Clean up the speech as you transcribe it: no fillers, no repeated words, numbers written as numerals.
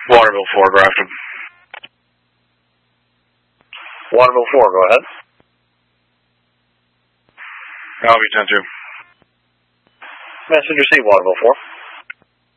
Waterville 4, Grafton. Waterville 4, go ahead. I'll be 10-2. Message received, Waterville 4.